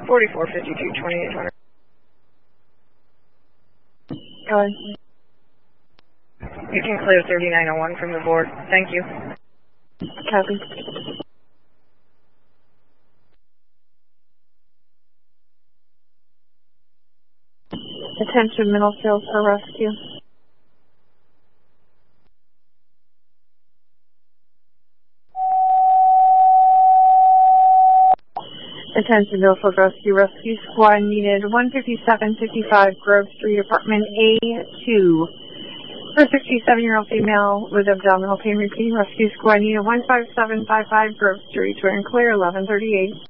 4452 2800. Go ahead. You can clear 3901 from the board. Thank you. Copy. Attention Middlefield for rescue. Attention Middlefield Rescue. Rescue Squad needed 15755 Grove Street, apartment A2. For a 67-year-old female with abdominal pain, repeating rescue squad needed 15755 Grove Street, to and clear 1138.